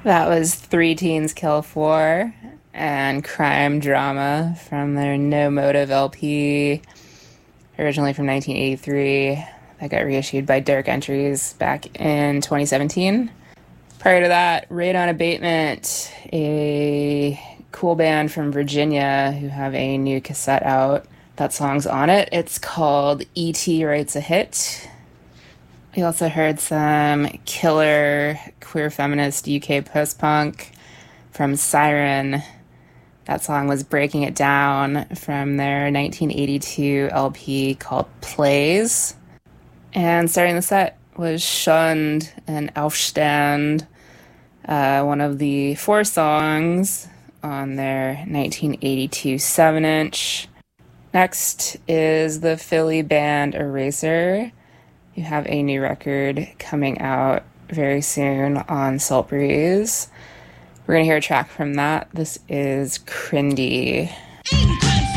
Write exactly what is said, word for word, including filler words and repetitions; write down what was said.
That was Three Teens Kill Four and Crime Drama from their No Motive L P, originally from nineteen eighty-three. That got reissued by Dark Entries back in twenty seventeen. Prior to that, Radon Abatement, a cool band from Virginia who have a new cassette out. That song's on it. It's called E T Writes a Hit. We also heard some killer queer feminist U K post-punk from Siren. That song was Breaking It Down from their nineteen eighty-two L P called Plays. And starting the set was Schund and Aufstand, uh, one of the four songs on their nineteen eighty-two seven inch. Next is the Philly band Eraser. You have a new record coming out very soon on Salt Breeze. We're going to hear a track from that. This is Crindy.